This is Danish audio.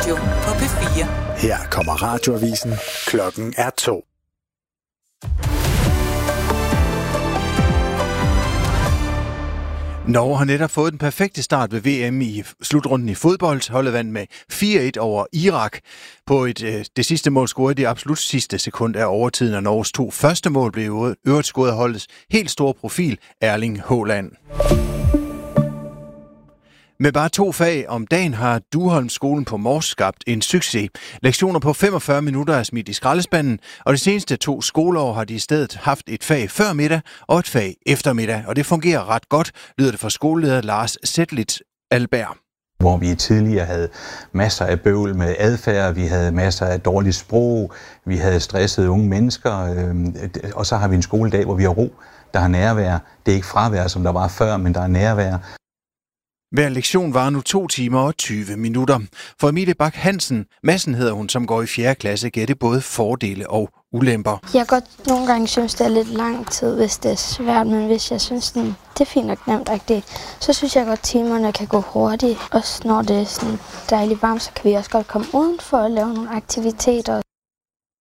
Radio på P4. Her kommer radioavisen. Klokken er 2. Norge har netop fået den perfekte start ved VM i slutrunden i fodbold. Holdet vandt med 4-1 over Irak. På det sidste mål scorede de absolut sidste sekund af overtiden, og Norges 2 første mål blev øvrigt scoret af holdets helt store profil, Erling Haaland. Med bare 2 fag om dagen har Duholmskolen på Mors skabt en succes. Lektioner på 45 minutter er smidt i skraldespanden, og de seneste 2 skoleår har de i stedet haft et fag før middag og et fag eftermiddag, og det fungerer ret godt, lyder det fra skoleleder Lars Sætlitz Alberg. Hvor vi tidligere havde masser af bøvl med adfærd, vi havde masser af dårligt sprog, vi havde stressede unge mennesker, og så har vi en skoledag, hvor vi har ro, der har nærvær. Det er ikke fravær, som der var før, men der er nærvær. Hver lektion var nu 2 timer og 20 minutter. For Emilie Bak Hansen, Madsen hedder hun, som går i 4. klasse, gætter både fordele og ulemper. Jeg godt nogle gange synes, det er lidt lang tid, hvis det er svært, men hvis jeg synes, det er fint og nemt, så synes jeg godt, timerne kan gå hurtigt. Også når det er sådan dejligt varmt, så kan vi også godt komme udenfor og lave nogle aktiviteter.